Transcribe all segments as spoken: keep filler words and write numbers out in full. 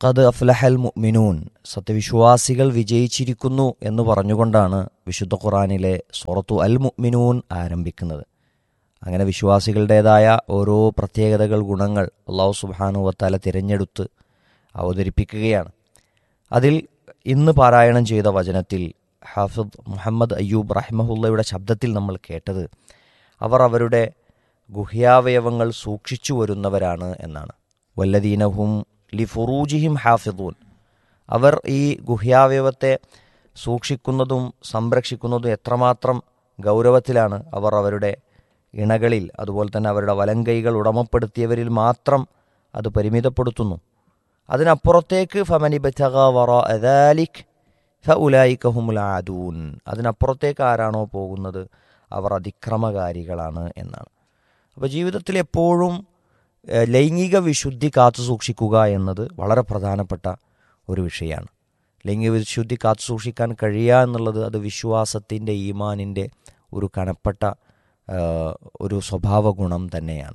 ഖദ് അഫ്ലഹൽ മുഅ്മിനൂൻ, സത്യവിശ്വാസികൾ വിജയിച്ചിരിക്കുന്നു എന്ന് പറഞ്ഞുകൊണ്ടാണ് വിശുദ്ധ ഖുർആനിലെ സൂറത്തു അൽ മുഅ്മിനൂൻ ആരംഭിക്കുന്നത്. അങ്ങനെ വിശ്വാസികളുടേതായ ഓരോ പ്രത്യേകതകൾ, ഗുണങ്ങൾ അല്ലാഹു സുബ്ഹാനഹു വതആല തിരഞ്ഞെടുത്ത് അവതരിപ്പിക്കുകയാണ്. അതിൽ ഇന്ന് പാരായണം ചെയ്ത വചനത്തിൽ ഹാഫിദ് മുഹമ്മദ് അയ്യൂബ് റഹിമഹുള്ളയുടെ ശബ്ദത്തിൽ നമ്മൾ കേട്ടത് അവർ അവരുടെ ഗുഹ്യാവയവങ്ങൾ സൂക്ഷിച്ചു വരുന്നവരാണ് എന്നാണ്. വല്ലദീനഹും ലി ഫുറൂജിഹിം ഹാഫിദൂൻ, അവർ ഈ ഗുഹ്യാവയവത്തെ സൂക്ഷിക്കുന്നതും സംരക്ഷിക്കുന്നതും എത്രമാത്രം ഗൗരവത്തിലാണ്. അവർ അവരുടെ ഇണകളിൽ, അതുപോലെ തന്നെ അവരുടെ വലങ്കൈകൾ ഉടമപ്പെടുത്തിയവരിൽ മാത്രം അത് പരിമിതപ്പെടുത്തുന്നു. അതിനപ്പുറത്തേക്ക് ഫമനി ബതഗ വറാഅ ദാലിക് ഫഉലൈക ഹുമുൽ ആദൂൻ, അതിനപ്പുറത്തേക്ക് ആരാണോ പോകുന്നത് അവർ അതിക്രമകാരികളാണ് എന്നാണ്. അപ്പോൾ ജീവിതത്തിൽ എപ്പോഴും ലൈംഗിക വിശുദ്ധി കാത്തു സൂക്ഷിക്കുക എന്നത് വളരെ പ്രധാനപ്പെട്ട ഒരു വിഷയമാണ്. ലൈംഗിക വിശുദ്ധി കാത്തു സൂക്ഷിക്കാൻ കഴിയുക എന്നുള്ളത് അത് വിശ്വാസത്തിൻ്റെ, ഈമാനിൻ്റെ ഒരു കനപ്പെട്ട ഒരു സ്വഭാവ ഗുണം തന്നെയാണ്.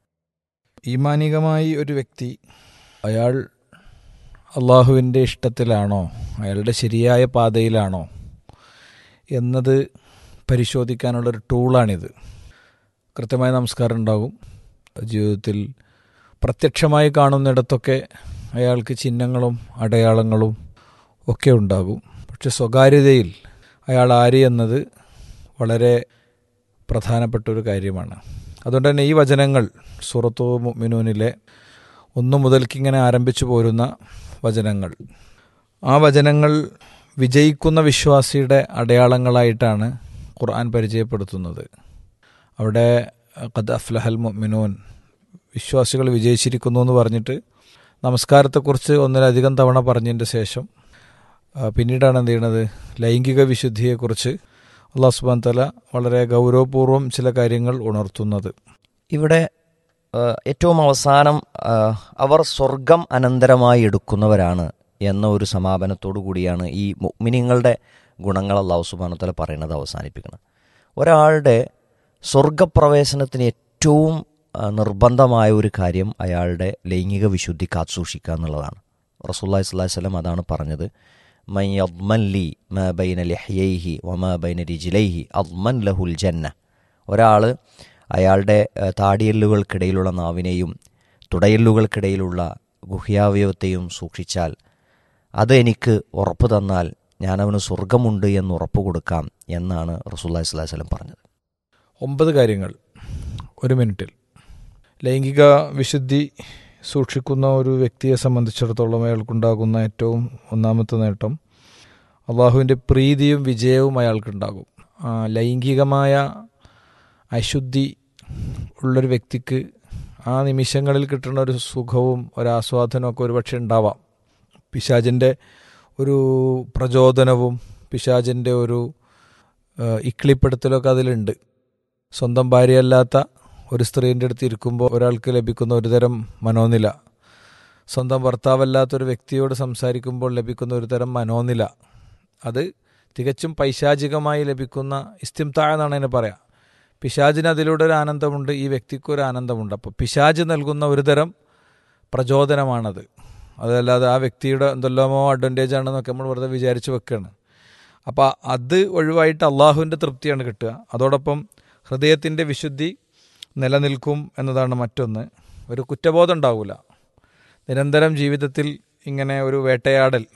ഈമാനികമായി ഒരു വ്യക്തി അയാൾ അള്ളാഹുവിൻ്റെ ഇഷ്ടത്തിലാണോ, അയാളുടെ ശരിയായ പാതയിലാണോ എന്നത് പരിശോധിക്കാനുള്ളൊരു ടൂളാണിത്. കൃത്യമായ നമസ്കാരം ഉണ്ടാകും, ജീവിതത്തിൽ പ്രത്യക്ഷമായി കാണുന്നിടത്തൊക്കെ അയാൾക്ക് ചിഹ്നങ്ങളും അടയാളങ്ങളും ഒക്കെ ഉണ്ടാകും. പക്ഷെ സ്വകാര്യതയിൽ അയാൾ ആര് എന്നത് വളരെ പ്രധാനപ്പെട്ട ഒരു കാര്യമാണ്. അതുകൊണ്ട് തന്നെ ഈ വചനങ്ങൾ സൂറത്തു മുഅ്മിനൂനിലെ ഒന്നു മുതൽക്കിങ്ങനെ ആരംഭിച്ചു പോരുന്ന വചനങ്ങൾ, ആ വചനങ്ങൾ വിജയിക്കുന്ന വിശ്വാസിയുടെ അടയാളങ്ങളായിട്ടാണ് ഖുർആൻ പരിചയപ്പെടുത്തുന്നത്. അവിടെ ഖദ് അഫ്ലഹൽ മുഅ്മിനൂൻ, വിശ്വാസികൾ വിജയിച്ചിരിക്കുന്നു എന്ന് പറഞ്ഞിട്ട് നമസ്കാരത്തെക്കുറിച്ച് ഒന്നിലധികം തവണ പറഞ്ഞതിൻ്റെ ശേഷം പിന്നീടാണ് എന്ത് ചെയ്യണത്, ലൈംഗിക വിശുദ്ധിയെക്കുറിച്ച് അല്ലാഹു സുബ്ഹാനഹു വ തആല വളരെ ഗൗരവപൂർവ്വം ചില കാര്യങ്ങൾ ഉണർത്തുന്നത്. ഇവിടെ ഏറ്റവും അവസാനം അവർ സ്വർഗം അനന്തരമായി എടുക്കുന്നവരാണ് എന്ന ഒരു സമാപനത്തോടു കൂടിയാണ് ഈ മുഅ്മിനീങ്ങളുടെ ഗുണങ്ങൾ അല്ലാഹു സുബ്ഹാനഹു വ തആല പറയുന്നത് അവസാനിപ്പിക്കുന്നത്. ഒരാളുടെ സ്വർഗപ്രവേശനത്തിന് ഏറ്റവും നിർബന്ധമായ ഒരു കാര്യം അയാളുടെ ലൈംഗിക വിശുദ്ധി കാത്തുസൂക്ഷിക്കുക എന്നുള്ളതാണ്. റസൂലുള്ളാഹി സ്വല്ലല്ലാഹു അലൈഹി വസല്ലം അതാണ് പറഞ്ഞത്, മൻ യദ്മൻ ലി മാ ബൈന ലിഹ്യൈഹി വമാ ബൈന റിജ്ലൈഹി അദ്മൻ ലഹുൽ ജന്ന. ഒരാൾ അയാളുടെ താടിയെല്ലുകൾക്കിടയിലുള്ള നാവിനെയും തുടയെല്ലുകൾക്കിടയിലുള്ള ഗുഹ്യാവയവത്തെയും സൂക്ഷിച്ചാൽ അത് എനിക്ക് ഉറപ്പ് തന്നാൽ ഞാനവന് സ്വർഗമുണ്ട് എന്ന് ഉറപ്പ് കൊടുക്കാം എന്നാണ് റസൂലുള്ളാഹി സ്വല്ലല്ലാഹു അലൈഹി വസല്ലം പറഞ്ഞത്. ഒമ്പത് കാര്യങ്ങൾ ഒരു മിനിറ്റിൽ. ലൈംഗിക വിശുദ്ധി സൂക്ഷിക്കുന്ന ഒരു വ്യക്തിയെ സംബന്ധിച്ചിടത്തോളം അയാൾക്കുണ്ടാകുന്ന ഏറ്റവും ഒന്നാമത്തെ നേട്ടം അള്ളാഹുവിൻ്റെ പ്രീതിയും വിജയവും അയാൾക്കുണ്ടാകും. ലൈംഗികമായ അശുദ്ധി ഉള്ളൊരു വ്യക്തിക്ക് ആ നിമിഷങ്ങളിൽ കിട്ടുന്ന ഒരു സുഖവും ഒരാസ്വാദനവും ഒക്കെ ഒരുപക്ഷെ ഉണ്ടാവാം. പിശാചിൻ്റെ ഒരു പ്രചോദനവും പിശാചിൻ്റെ ഒരു ഇക്ലിപ്പെടുത്തലൊക്കെ അതിലുണ്ട്. സ്വന്തം ഭാര്യയല്ലാത്ത ഒരു സ്ത്രീൻ്റെ അടുത്ത് ഇരിക്കുമ്പോൾ ഒരാൾക്ക് ലഭിക്കുന്ന ഒരുതരം മനോനില, സ്വന്തം ഭർത്താവല്ലാത്തൊരു വ്യക്തിയോട് സംസാരിക്കുമ്പോൾ ലഭിക്കുന്ന ഒരു തരം മനോനില, അത് തികച്ചും പൈശാചികമായി ലഭിക്കുന്ന ഇസ്തിംതാ എന്നാണ് അതിനെ പറയാം. പിശാചിന് അതിലൂടെ ഒരു ആനന്ദമുണ്ട്, ഈ വ്യക്തിക്ക് ഒരു ആനന്ദമുണ്ട്. അപ്പോൾ പിശാച് നൽകുന്ന ഒരു തരം പ്രചോദനമാണത്. അതല്ലാതെ ആ വ്യക്തിയുടെ എന്തെല്ലാമോ അഡ്വാൻറ്റേജ് ആണെന്നൊക്കെ നമ്മൾ വെറുതെ വിചാരിച്ച് വെക്കുകയാണ്. അപ്പോൾ അത് ഒഴിവായിട്ട് അള്ളാഹുവിൻ്റെ തൃപ്തിയാണ് കിട്ടുക. അതോടൊപ്പം ഹൃദയത്തിൻ്റെ വിശുദ്ധി നിലനിൽക്കും എന്നതാണ് മറ്റൊന്ന്. ഒരു കുറ്റബോധം ഉണ്ടാവില്ല. നിരന്തരം ജീവിതത്തിൽ ഇങ്ങനെ ഒരു വേട്ടയാടൽ,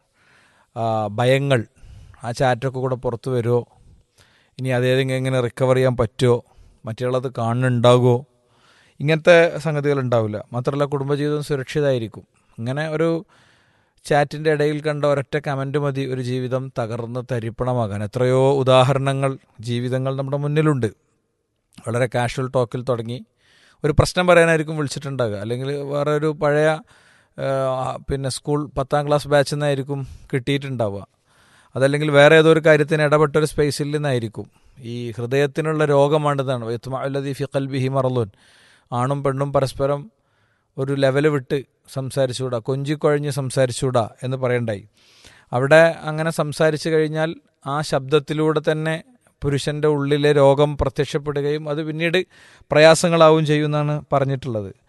ഭയങ്ങൾ, ആ ചാറ്റൊക്കെ കൂടെ പുറത്തു വരുമോ, ഇനി അതേതെങ്കിലും എങ്ങനെ റിക്കവർ ചെയ്യാൻ പറ്റുമോ, മറ്റുള്ളത് കാണുന്നുണ്ടാകുമോ, ഇങ്ങനത്തെ സംഗതികൾ ഉണ്ടാവില്ല. മാത്രമല്ല കുടുംബജീവിതം സുരക്ഷിതമായിരിക്കും. ഇങ്ങനെ ഒരു ചാറ്റിൻ്റെ ഇടയിൽ കണ്ട ഒരൊറ്റ കമൻറ്റ് മതി ഒരു ജീവിതം തകർന്ന് തരിപ്പണമാകാൻ. എത്രയോ ഉദാഹരണങ്ങൾ, ജീവിതങ്ങൾ നമ്മുടെ മുന്നിലുണ്ട്. വളരെ കാഷ്വൽ ടോക്കിൽ തുടങ്ങി ഒരു പ്രശ്നം പറയാനായിരിക്കും വിളിച്ചിട്ടുണ്ടാകുക, അല്ലെങ്കിൽ വേറെ ഒരു പഴയ പിന്നെ സ്കൂൾ പത്താം ക്ലാസ് ബാച്ചിൽ നിന്നായിരിക്കും കിട്ടിയിട്ടുണ്ടാവുക, അതല്ലെങ്കിൽ വേറെ ഏതോ ഒരു കാര്യത്തിന് ഇടപെട്ടൊരു സ്പേസിൽ നിന്നായിരിക്കും. ഈ ഹൃദയത്തിനുള്ള രോഗമാണിതാണ്. വയത്മഅല്ലദീ ഫി ഖൽബിഹി മറളുൻ. ആണും പെണ്ണും പരസ്പരം ഒരു ലെവൽ വിട്ട് സംസാരിച്ചുകൂടാ, കൊഞ്ചിക്കൊഴഞ്ഞ് സംസാരിച്ചുകൂടാ എന്ന് പറയണ്ടായി. അവിടെ അങ്ങനെ സംസാരിച്ചു കഴിഞ്ഞാൽ ആ ശബ്ദത്തിലൂടെ തന്നെ പുരുഷൻ്റെ ഉള്ളിലെ രോഗം പ്രത്യക്ഷപ്പെടുകയും അത് പിന്നീട് പ്രയാസങ്ങളാവും ചെയ്യുമെന്നാണ് പറഞ്ഞിട്ടുള്ളത്.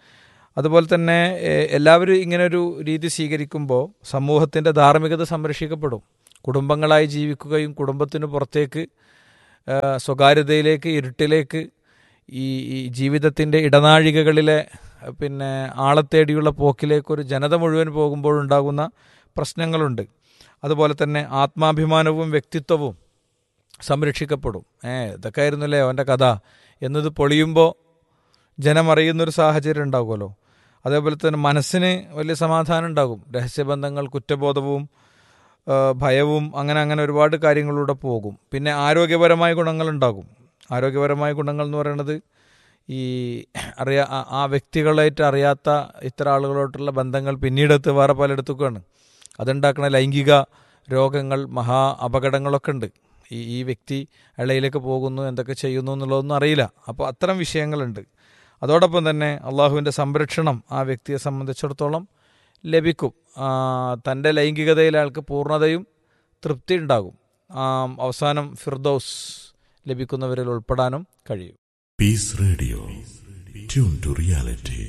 അതുപോലെ തന്നെ എ- എല്ലാവരും ഇങ്ങനൊരു രീതി സ്വീകരിക്കുമ്പോൾ സമൂഹത്തിൻ്റെ ധാർമ്മികത സംരക്ഷിക്കപ്പെടും. കുടുംബങ്ങളായി ജീവിക്കുകയും കുടുംബത്തിന് പുറത്തേക്ക് ആ, സ്വകാര്യതയിലേക്ക്, ഇരുട്ടിലേക്ക്, ഈ ഈ ജീവിതത്തിൻ്റെ ഇടനാഴികകളിലെ ആ, പിന്നെ ആളെ തേടിയുള്ള പോക്കിലേക്ക് ഒരു ജനത മുഴുവൻ പോകുമ്പോഴുണ്ടാകുന്ന പ്രശ്നങ്ങളുണ്ട്. അതുപോലെ തന്നെ ആത്മാഭിമാനവും വ്യക്തിത്വവും സംരക്ഷിക്കപ്പെടും. ഏ ഇതൊക്കെ ആയിരുന്നല്ലേ അവൻ്റെ കഥ എന്നത് പൊളിയുമ്പോൾ ജനമറിയുന്നൊരു സാഹചര്യം ഉണ്ടാകുമല്ലോ. അതേപോലെ തന്നെ മനസ്സിന് വലിയ സമാധാനം ഉണ്ടാകും. രഹസ്യബന്ധങ്ങൾ, കുറ്റബോധവും ആ, ഭയവും അങ്ങനെ അങ്ങനെ ഒരുപാട് കാര്യങ്ങളിലൂടെ പോകും. പിന്നെ ആരോഗ്യപരമായ ഗുണങ്ങളുണ്ടാകും. ആരോഗ്യപരമായ ഗുണങ്ങൾ എന്ന് പറയുന്നത് ഈ അറിയാ ആ- ആ വ്യക്തികളായിട്ട് അറിയാത്ത ഇത്തരം ആളുകളോട്ടുള്ള ബന്ധങ്ങൾ പിന്നീടെത്ത് വേറെ പലയിടത്തൊക്കെയാണ്. അതുണ്ടാക്കുന്ന ലൈംഗിക രോഗങ്ങൾ, മഹാ അപകടങ്ങളൊക്കെ ഉണ്ട്. ഈ ഈ വ്യക്തി ഇളയിലേക്ക് പോകുന്നു, എന്തൊക്കെ ചെയ്യുന്നു എന്നുള്ളതൊന്നും അറിയില്ല. അപ്പോൾ അത്തരം വിഷയങ്ങളുണ്ട്. അതോടൊപ്പം തന്നെ അള്ളാഹുവിൻ്റെ സംരക്ഷണം ആ വ്യക്തിയെ സംബന്ധിച്ചിടത്തോളം ലഭിക്കും. ആ, തൻ്റെ ലൈംഗികതയിൽ അയാൾക്ക് പൂർണ്ണതയും തൃപ്തി ഉണ്ടാകും. ആ, അവസാനം ഫിർദൗസ് ലഭിക്കുന്നവരിൽ ഉൾപ്പെടാനും കഴിയും. Peace Radio. Tune to reality.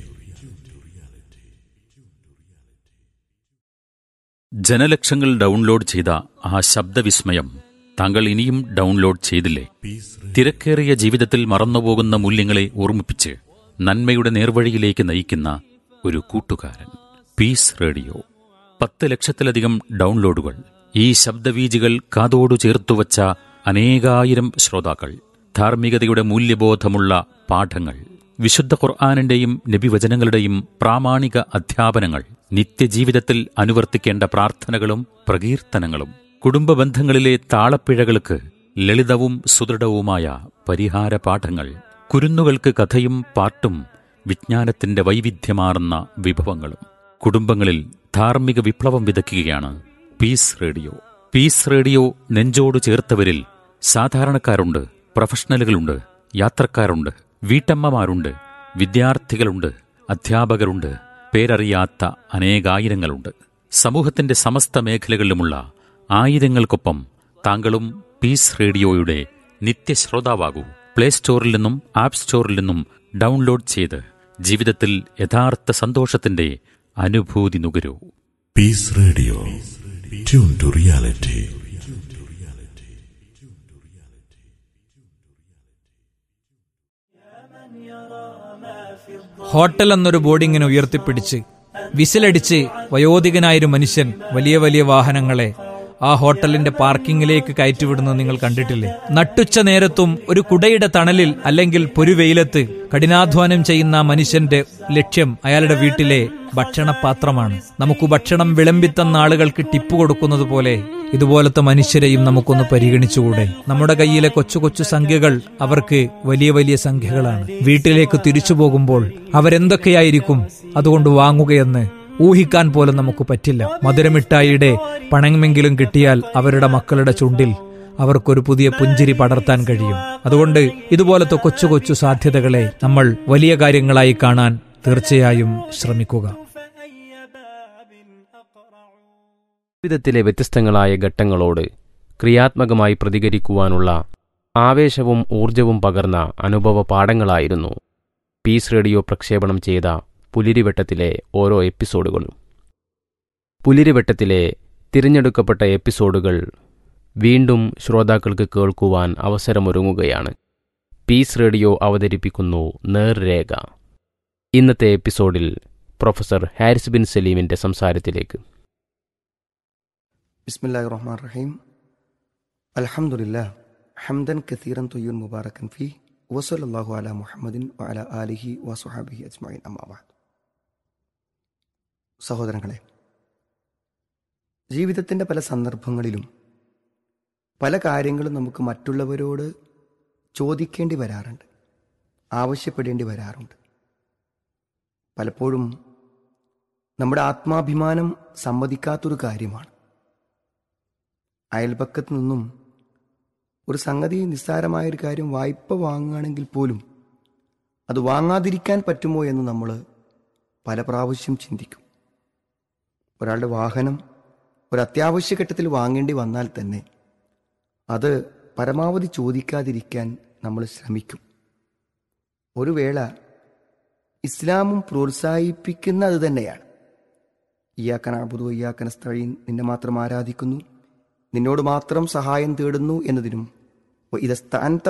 ജനലക്ഷങ്ങൾ download ചെയ്ത ആ ശബ്ദവിസ്മയം താങ്കൾ ഇനിയും ഡൗൺലോഡ് ചെയ്തില്ലേ? തിരക്കേറിയ ജീവിതത്തിൽ മറന്നുപോകുന്ന മൂല്യങ്ങളെ ഓർമ്മിപ്പിച്ച് നന്മയുടെ നേർവഴിയിലേക്ക് നയിക്കുന്ന ഒരു കൂട്ടുകാരൻ. Piece radio. പത്ത് ലക്ഷത്തിലധികം ഡൗൺലോഡുകൾ. ഈ ശബ്ദവീജികൾ കാതോടു ചേർത്തുവച്ച അനേകായിരം ശ്രോതാക്കൾ. ധാർമ്മികതയുടെ മൂല്യബോധമുള്ള പാഠങ്ങൾ, വിശുദ്ധ ഖുർആാനിന്റെയും നബിവചനങ്ങളുടെയും പ്രാമാണിക അധ്യാപനങ്ങൾ, നിത്യജീവിതത്തിൽ അനുവർത്തിക്കേണ്ട പ്രാർത്ഥനകളും പ്രകീർത്തനങ്ങളും, കുടുംബ ബന്ധങ്ങളിലെ താളപ്പിഴകൾക്ക് ലളിതവും സുദൃഢവുമായ പരിഹാര പാഠങ്ങൾ, കുരുന്നുകൾക്ക് കഥയും പാട്ടും വിജ്ഞാനത്തിന്റെ വൈവിധ്യമാർന്ന വിഭവങ്ങളും. കുടുംബങ്ങളിൽ ധാർമ്മിക വിപ്ലവം വിതയ്ക്കുകയാണ് പീസ് റേഡിയോ. പീസ് റേഡിയോ നെഞ്ചോട് ചേർത്തവരിൽ സാധാരണക്കാരുണ്ട്, പ്രൊഫഷണലുകളുണ്ട്, യാത്രക്കാരുണ്ട്, വീട്ടമ്മമാരുണ്ട്, വിദ്യാർത്ഥികളുണ്ട്, അധ്യാപകരുണ്ട്, പേരറിയാത്ത അനേകായിരങ്ങളുണ്ട്. സമൂഹത്തിന്റെ സമസ്ത മേഖലകളിലുമുള്ള ആയിരങ്ങൾക്കൊപ്പം താങ്കളും പീസ് റേഡിയോയുടെ നിത്യശ്രോതാവാകൂ. പ്ലേ സ്റ്റോറിൽ നിന്നും ആപ്പ് സ്റ്റോറിൽ നിന്നും ഡൗൺലോഡ് ചെയ്ത് ജീവിതത്തിൽ യഥാർത്ഥ സന്തോഷത്തിന്റെ അനുഭൂതി നുകരൂ. Peace Radio. Tune to reality. Hotel എന്നൊരു ബോർഡിങ്ങിനെ ഉയർത്തിപ്പിടിച്ച് വിസിലടിച്ച് വയോധികനായൊരു മനുഷ്യൻ വലിയ വലിയ വാഹനങ്ങളെ ആ ഹോട്ടലിന്റെ പാർക്കിങ്ങിലേക്ക് കയറ്റിവിടുന്നത് നിങ്ങൾ കണ്ടിട്ടില്ലേ? നട്ടുച്ച നേരത്തും ഒരു കുടയുടെ തണലിൽ അല്ലെങ്കിൽ പൊരുവെയിലത്ത് കഠിനാധ്വാനം ചെയ്യുന്ന ആ മനുഷ്യന്റെ ലക്ഷ്യം അയാളുടെ വീട്ടിലെ ഭക്ഷണപാത്രമാണ്. നമുക്ക് ഭക്ഷണം വിളമ്പിത്തന്ന ആളുകൾക്ക് ടിപ്പ് കൊടുക്കുന്നത് പോലെ ഇതുപോലത്തെ മനുഷ്യരെയും നമുക്കൊന്ന് പരിഗണിച്ചുകൂടെ? നമ്മുടെ കയ്യിലെ കൊച്ചു കൊച്ചു സംഖ്യകൾ അവർക്ക് വലിയ വലിയ സംഖ്യകളാണ്. വീട്ടിലേക്ക് തിരിച്ചു പോകുമ്പോൾ അവരെന്തൊക്കെയായിരിക്കും അതുകൊണ്ട് വാങ്ങുകയെന്ന് ഊഹിക്കാൻ പോലും നമുക്ക് പറ്റില്ല. മധുരമിഠായിയുടെ പണമെങ്കിലും കിട്ടിയാൽ അവരുടെ മക്കളുടെ ചുണ്ടിൽ അവർക്കൊരു പുതിയ പുഞ്ചിരി പടർത്താൻ കഴിയും. അതുകൊണ്ട് ഇതുപോലത്തെ കൊച്ചു കൊച്ചു സാധ്യതകളെ നമ്മൾ വലിയ കാര്യങ്ങളായി കാണാൻ തീർച്ചയായും ശ്രമിക്കുക. ജീവിതത്തിലെ വ്യത്യസ്തങ്ങളായ ഘട്ടങ്ങളോട് ക്രിയാത്മകമായി പ്രതികരിക്കുവാനുള്ള ആവേശവും ഊർജവും പകർന്ന അനുഭവ പാഠങ്ങളായിരുന്നു പീസ് റേഡിയോ പ്രക്ഷേപണം ചെയ്ത പുലിരിവട്ടത്തിലെ ഓരോ എപ്പിസോഡുകളും. പുലിരിവട്ടത്തിലെ തിരഞ്ഞെടുക്കപ്പെട്ട എപ്പിസോഡുകൾ വീണ്ടും ശ്രോതാക്കൾക്ക് കേൾക്കുവാൻ അവസരമൊരുങ്ങുകയാണ്. പീസ് റേഡിയോ അവതരിപ്പിക്കുന്നു നേർരേഖ. ഇന്നത്തെ എപ്പിസോഡിൽ പ്രൊഫസർ ഹാരിസ് ബിൻ സലീമിൻ്റെ സംസാരത്തിലേക്ക്. ബിസ്മില്ലാഹിർ റഹ്മാനിർ റഹീം. അൽഹംദുലില്ലാഹ് ഹംദൻ കസീറൻ ത്വയ്യിബൻ മുബാറകൻ ഫീഹി വസല്ലല്ലാഹു അലാ മുഹമ്മദിൻ വഅലാ ആലിഹി വസ്വഹബിഹി അജ്മഈൻ. അമ്മാ ബഅദ്. സഹോദരങ്ങളെ, ജീവിതത്തിൻ്റെ പല സന്ദർഭങ്ങളിലും പല കാര്യങ്ങളും നമുക്ക് മറ്റുള്ളവരോട് ചോദിക്കേണ്ടി വരാറുണ്ട്, ആവശ്യപ്പെടേണ്ടി വരാറുണ്ട്. പലപ്പോഴും നമ്മുടെ ആത്മാഭിമാനം സമ്മതിക്കാത്തൊരു കാര്യമാണ്. അയൽപക്കത്ത് നിന്നും ഒരു സംഗതി, നിസ്സാരമായൊരു കാര്യം വായ്പ വാങ്ങുകയാണെങ്കിൽ പോലും അത് വാങ്ങാതിരിക്കാൻ പറ്റുമോ എന്ന് നമ്മൾ പല പ്രാവശ്യം ചിന്തിക്കും. ഒരാളുടെ വാഹനം ഒരു അത്യാവശ്യ ഘട്ടത്തിൽ വാങ്ങേണ്ടി വന്നാൽ തന്നെ അത് പരമാവധി ചോദിക്കാതിരിക്കാൻ നമ്മൾ ശ്രമിക്കും. ഒരു വേള ഇസ്ലാമും പ്രോത്സാഹിപ്പിക്കുന്ന അത് തന്നെയാണ്. ഇയ്യാക നഅ്ബുദു വ ഇയ്യാക നസ്തഈൻ, നിന്നെ മാത്രം ആരാധിക്കുന്നു, നിന്നോട് മാത്രം സഹായം തേടുന്നു എന്നതിനും വ ഇദസ്തഅൻത